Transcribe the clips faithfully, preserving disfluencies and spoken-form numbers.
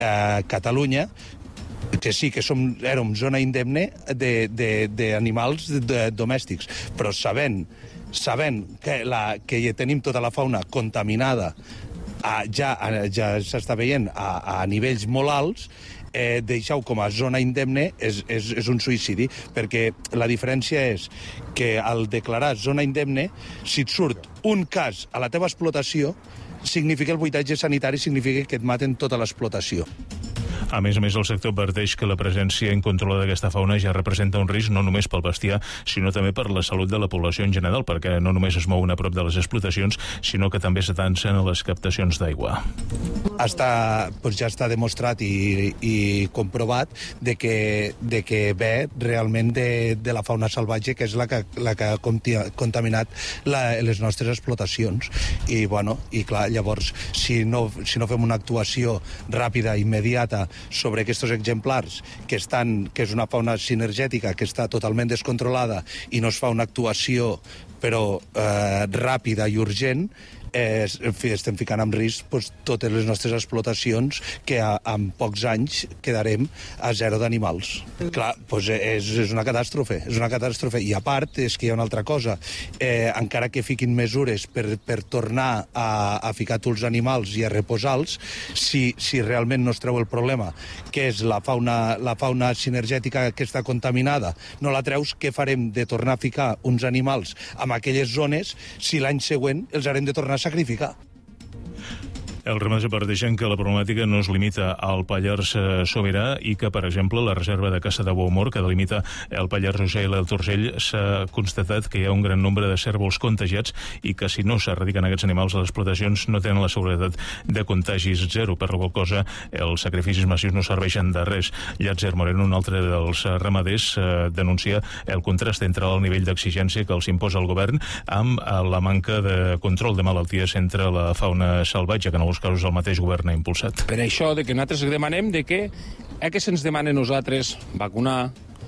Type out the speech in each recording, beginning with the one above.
eh, Catalunya, que sí que som, érem zona indemne d'animals domèstics, però sabent, sabent que, la, que tenim tota la fauna contaminada, a, ja, a, ja s'està veient a, a nivells molt alts, eh, deixar-ho com a zona indemne és, és, és un suïcidi, perquè la diferència és que al declarar zona indemne, si et surt un cas a la teva explotació, significa el buidatge sanitari, significa que et maten tota l'explotació. A més a més, el sector adverteix que la presència incontrolada d'aquesta fauna ja representa un risc no només pel bestiar, sinó també per la salut de la població en general, perquè no només es mouen a prop de les explotacions, sinó que també s'atancen a les captacions d'aigua. Està, doncs ja està demostrat i, i comprovat de que, de que ve realment de, de la fauna salvatge, que és la que, la que ha contaminat la, les nostres explotacions. I, bueno, i clar, llavors, si no, si no fem una actuació ràpida, immediata, sobre aquests exemplars, que, estan, que és una fauna sinergètica que està totalment descontrolada i no es fa una actuació però eh, ràpida i urgent, eh, estem ficant en risc pues, totes les nostres explotacions que a, en pocs anys quedarem a zero d'animals. Clar, pues, és, és una catàstrofe, és una catàstrofe. I a part, és que hi ha una altra cosa, eh, encara que fiquin mesures per, per tornar a, a ficar tots els animals i a reposar-los, si, si realment no es treu el problema, que és la fauna, la fauna sinergètica que està contaminada, no la treus, què farem de tornar a ficar uns animals en aquelles zones si l'any següent els haurem de tornar a sacrificar? Els ramaders adverteixen que la problemàtica no es limita al Pallars Sobirà i que, per exemple, la reserva de caça de Boumor, que delimita el Pallars Jussà i el Urgell, s'ha constatat que hi ha un gran nombre de cérvols contagiats i que si no s'erradiquen aquests animals a les explotacions no tenen la seguretat de contagis zero. Per la qual cosa, els sacrificis massius no serveixen de res. Llàtzer Moreno, un altre dels ramaders, eh, denuncia el contrast entre el nivell d'exigència que els imposa el govern amb la manca de control de malalties entre la fauna salvatge, que en alguns casos el mateix govern ha impulsat. Per això de que nosaltres demanem de que eh, que se'ns demana a nosaltres vacunar,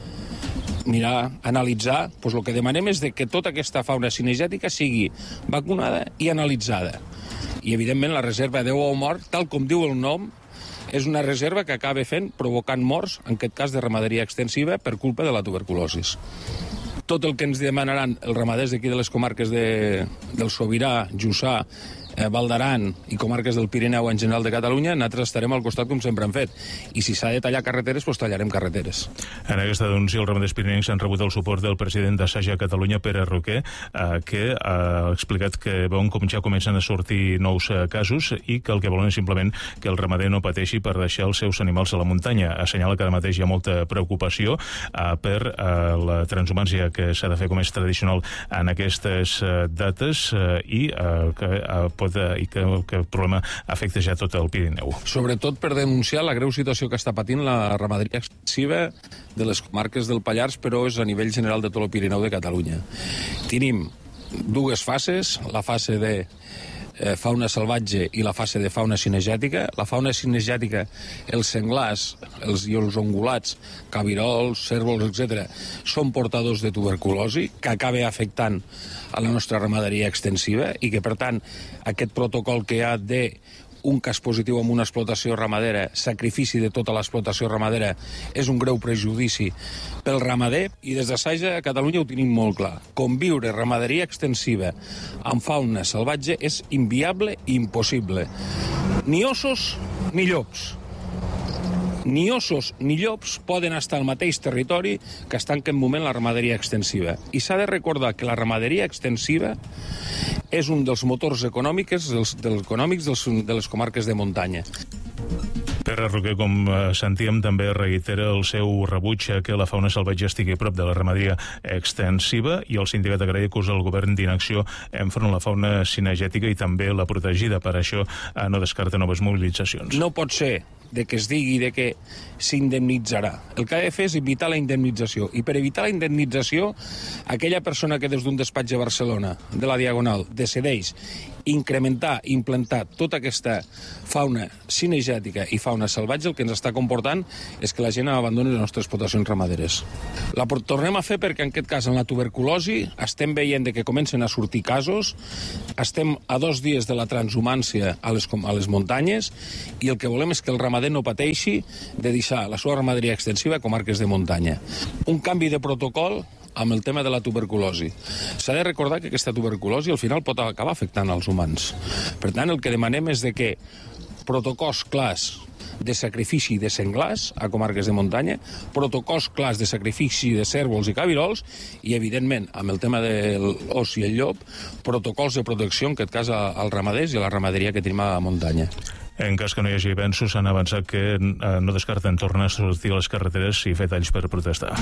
mirar, analitzar, doncs el que demanem és de que tota aquesta fauna cinegètica sigui vacunada i analitzada. I evidentment la reserva de Boumor, tal com diu el nom, és una reserva que acaba fent, provocant morts, en aquest cas de ramaderia extensiva, per culpa de la tuberculosis. Tot el que ens demanaran els ramaders d'aquí de les comarques de, del Sobirà, Jussà, eh, Val d'Aran i comarques del Pirineu en general de Catalunya, nosaltres estarem al costat com sempre hem fet. I si s'ha de tallar carreteres, doncs tallarem carreteres. En aquesta denúncia, els ramaders pirinencs han rebut el suport del president de Saja Catalunya, Pere Roquer, eh, que ha explicat que veuen com ja comencen a sortir nous eh, casos i que el que volen és simplement que el ramader no pateixi per deixar els seus animals a la muntanya. Assenyala que ara mateix hi ha molta preocupació eh, per eh, la transhumància que s'ha de fer com és tradicional en aquestes eh, dates eh, i eh, que eh, pot, eh, i que, que el problema afecta ja tot el Pirineu. Sobretot per denunciar la greu situació que està patint la ramaderia extensiva de les comarques del Pallars, però és a nivell general de tot el Pirineu de Catalunya. Tenim dues fases, la fase de eh, fauna salvatge i la fase de fauna cinegètica. La fauna cinegètica, els senglars els, i els ungulats, cabirols, cérvols, etcètera, són portadors de tuberculosi que acaba afectant a la nostra ramaderia extensiva i que, per tant, aquest protocol que hi ha de un cas positiu en una explotació ramadera, sacrifici de tota l'explotació ramadera, és un greu prejudici pel ramader, i des de Saja a Catalunya ho tenim molt clar. Conviure ramaderia extensiva amb fauna salvatge és inviable i impossible. Ni ossos ni llops. Ni ossos ni llops poden estar al mateix territori que està en aquest moment la ramaderia extensiva. I s'ha de recordar que la ramaderia extensiva és un dels motors econòmics dels, dels, econòmics dels, de les comarques de muntanya. Pere Roquer, com sentíem, també reitera el seu rebuig a que la fauna salvatge estigui a prop de la ramaderia extensiva i el sindicat agrari acusa el govern d'inacció enfront a la fauna cinegètica i també la protegida. Per això no descarta noves mobilitzacions. No pot ser de que es digui de que s'indemnitzarà. El que ha de fer és evitar la indemnització. I per evitar la indemnització, aquella persona que des d'un despatx de Barcelona, de la Diagonal, decideix incrementar, implantar tota aquesta fauna cinegètica i fauna salvatge, el que ens està comportant és que la gent abandoni les nostres explotacions ramaderes. La tornem a fer perquè, en aquest cas, en la tuberculosi, estem veient que comencen a sortir casos, estem a dos dies de la transhumància a les, a les muntanyes, i el que volem és que el ramader no pateixi de deixar la seva ramaderia extensiva a comarques de muntanya. Un canvi de protocol amb el tema de la tuberculosi. S'ha de recordar que aquesta tuberculosi al final pot acabar afectant als humans. Per tant, el que demanem és de que protocols clars de sacrifici de senglars a comarques de muntanya, protocols clars de sacrifici de cérvols i cabirols i, evidentment, amb el tema de l'os i el llop, protocols de protecció, en aquest cas, als ramaders i a la ramaderia que tenim a muntanya. En cas que no hi hagi avenços, s'han avançat que no descarten tornar a sortir a les carreteres i fer talls per protestar.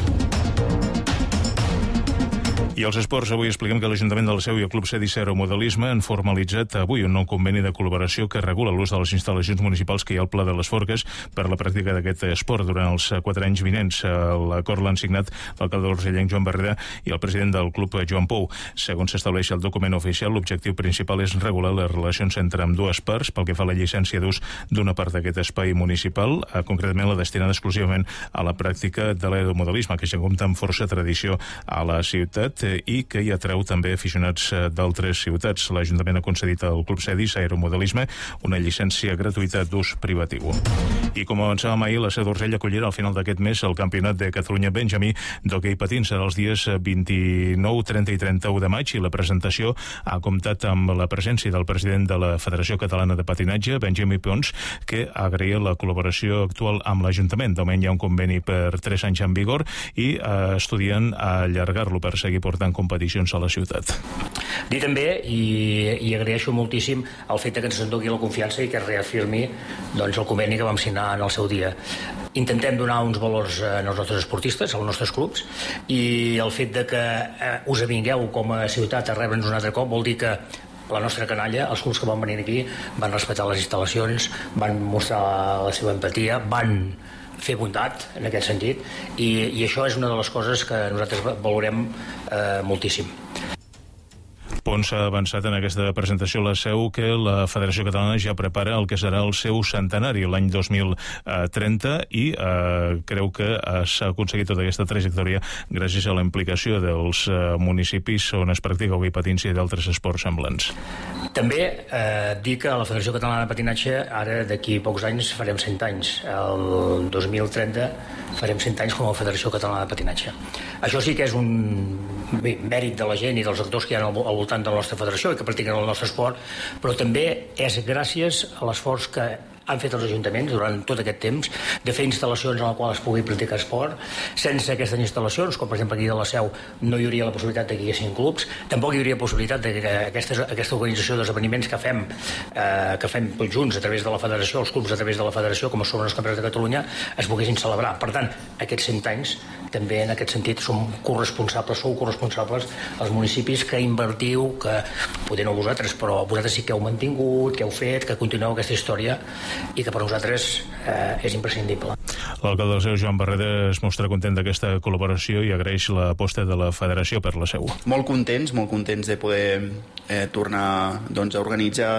I als esports, avui expliquem que l'Ajuntament de la Seu i el Club Cedis Aeromodelisme han formalitzat avui un nou conveni de col·laboració que regula l'ús de les instal·lacions municipals que hi ha al Pla de les Forques per a la pràctica d'aquest esport durant els quatre anys vinents. L'acord l'han signat l'alcalde urgellenc Joan Barrera i el president del club Joan Pou. Segons s'estableix el document oficial, l'objectiu principal és regular les relacions entre ambdues parts pel que fa a la llicència d'ús d'una part d'aquest espai municipal, concretament la destinada exclusivament a la pràctica de l'aeromodelisme, que ja compta amb força tradició a la ciutat i que hi atreu també aficionats d'altres ciutats. L'Ajuntament ha concedit al Club Cedis Aeromodelisme una llicència gratuïta d'ús privatiu. I com avançàvem ahir, la Seu d'Urgell acollirà al final d'aquest mes el Campionat de Catalunya Benjamí d'hoquei patins. Serà els dies vint-i-nou, trenta i trenta-u de maig i la presentació ha comptat amb la presència del president de la Federació Catalana de Patinatge, Benjamí Pons, que agraïa la col·laboració actual amb l'Ajuntament. De moment hi ha un conveni per tres anys en vigor i eh, estudien allargar-lo per seguir portant competicions a la ciutat. Dir també, i, i agraeixo moltíssim el fet que ens endogui la confiança i que es reafirmi doncs, el conveni que vam signar en el seu dia. Intentem donar uns valors als nostres esportistes, als nostres clubs, i el fet de que eh, us avingueu com a ciutat a rebre'ns un altre cop vol dir que la nostra canalla, els clubs que van venir aquí, van respectar les instal·lacions, van mostrar la seva empatia, van fer bondat en aquest sentit, i, i això és una de les coses que nosaltres valorem eh, moltíssim. Pons ha avançat en aquesta presentació a la Seu que la Federació Catalana ja prepara el que serà el seu centenari l'any dos mil trenta i eh, creu que s'ha aconseguit tota aquesta trajectòria gràcies a la implicació dels eh, municipis on es practica hoquei patins i d'altres esports semblants. També eh, dir que la Federació Catalana de Patinatge ara d'aquí pocs anys farem cent anys. El dos mil trenta farem cent anys com a Federació Catalana de Patinatge. Això sí que és un bé, mèrit de la gent i dels actors que hi ha al voltant de la nostra federació i que practiquen el nostre esport, però també és gràcies a l'esforç que han fet els ajuntaments durant tot aquest temps de fer instal·lacions en les quals es pugui practicar esport. Sense aquestes instal·lacions, com per exemple aquí de la Seu, no hi hauria la possibilitat de que hi haguessin clubs, tampoc hi hauria possibilitat de que aquesta, aquesta organització d'esdeveniments que fem eh, que fem tots junts a través de la federació, els clubs a través de la federació, com són els campionats de Catalunya, es poguessin celebrar. Per tant, aquests cent anys també en aquest sentit som corresponsables, sou corresponsables als municipis que invertiu, que potser no vosaltres, però vosaltres sí que heu mantingut, que heu fet, que continueu aquesta història i que per nosaltres eh, és imprescindible. L'alcalde de la Seu, Joan Barrera, es mostra content d'aquesta col·laboració i agraeix l'aposta de la Federació per la Seu. Molt contents, molt contents de poder eh, tornar doncs, a organitzar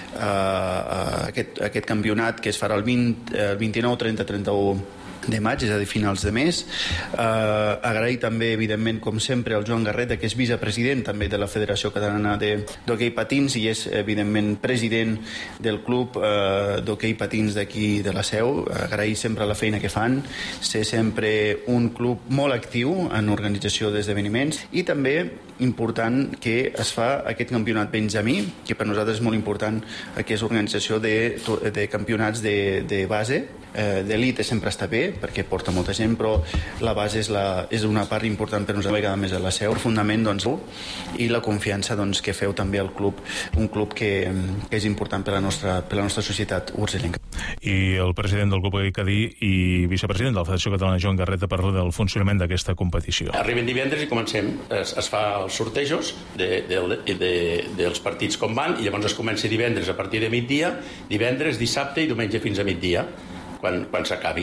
eh, aquest, aquest campionat que es farà el, vint, el vint-i-nou, trenta, trenta-u de maig, és a dir, finals de mes. Eh, agrair també, evidentment, com sempre, al Joan Garreta, que és vicepresident també de la Federació Catalana d'Hoquei Patins i és, evidentment, president del club eh, d'hoquei patins d'aquí de la Seu. Agrair sempre la feina que fan, ser sempre un club molt actiu en organització d'esdeveniments i també important que es fa aquest campionat Benjamí, que per nosaltres és molt important, que és organització de, de campionats de, de base. Eh, d'elit sempre està bé perquè porta molta gent, però la base és, la, és una part important per nosaltres, vegada més a la Seu, el fundament doncs, i la confiança doncs, que feu també al club, un club que, que és important per la nostra, per la nostra societat urgellenca. I el president del club Cadí i vicepresident de la Federació Catalana, Joan Garreta, parla del funcionament d'aquesta competició. Arriben divendres i comencem, es, es fa els sortejos de, de, de, de, dels partits com van, i llavors es comença divendres a partir de migdia, divendres, dissabte i diumenge fins a migdia, quan, quan s'acabi.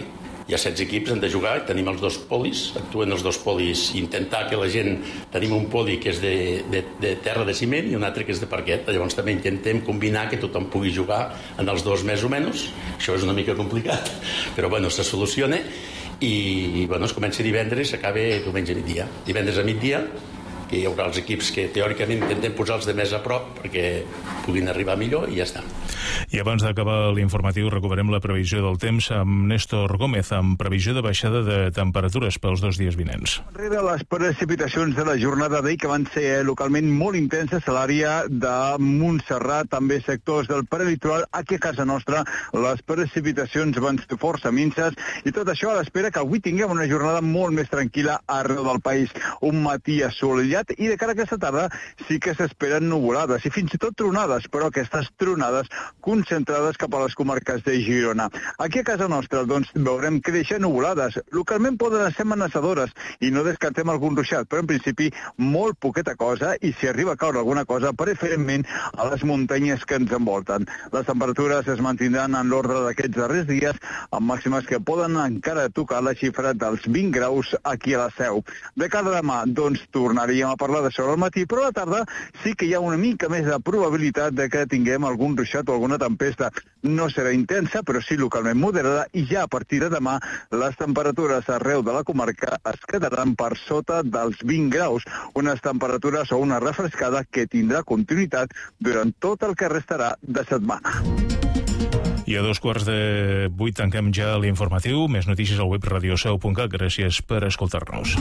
hi ha setze equips, han de jugar, tenim els dos polis, actuen els dos polis, intentar que la gent... Tenim un poli que és de, de, de terra de ciment i un altre que és de parquet. Llavors també intentem combinar que tothom pugui jugar en els dos més o menys. Això és una mica complicat, però bueno, se soluciona i bueno, es comença divendres, s'acaba diumenge a migdia. Divendres a migdia, que hi haurà els equips que teòricament intentem posar-los de més a prop perquè puguin arribar millor i ja està. I abans d'acabar l'informatiu recuperem la previsió del temps amb Néstor Gómez, amb previsió de baixada de temperatures pels dos dies vinents. Rere les precipitacions de la jornada d'ahir, que van ser localment molt intenses a l'àrea de Montserrat, també sectors del prelitoral, aquí a casa nostra les precipitacions van ser força minces i tot això a l'espera que avui tinguem una jornada molt més tranquil·la arreu del país. Un matí assolellat i de cara a aquesta tarda sí que s'esperen nuvolades i fins i tot tronades, però aquestes tronades concentrades cap a les comarques de Girona. Aquí a casa nostra, doncs, veurem créixer nuvolades. Localment poden ser amenaçadores i no descartem algun ruixat, però en principi molt poqueta cosa i si arriba a caure alguna cosa, preferentment a les muntanyes que ens envolten. Les temperatures es mantindran en l'ordre d'aquests darrers dies, amb màximes que poden encara tocar la xifra dels vint graus aquí a la Seu. De cara a demà, doncs, tornaríem a parlar de sol al matí, però a la tarda sí que hi ha una mica més de probabilitat de que tinguem algun ruixat o alguna tempesta. No serà intensa, però sí localment moderada i ja a partir de demà les temperatures arreu de la comarca es quedaran per sota dels vint graus, unes temperatures o una refrescada que tindrà continuïtat durant tot el que restarà de setmana. I a dos quarts de vuit tanquem ja l'informatiu. Més notícies al web radioseu punt cat. Gràcies per escoltar-nos.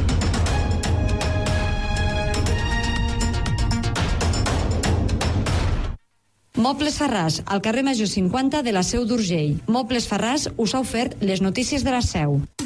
Mobles Farràs, al carrer Major cinquanta de la Seu d'Urgell. Mobles Farràs us ha ofert les notícies de la Seu.